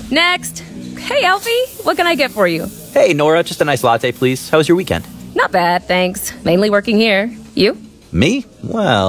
Next. Hey, Alfie, what can I get for you? Hey, Nora, just a nice latte, please. How was your weekend? Not bad, thanks. Mainly working here. You? Me? Well...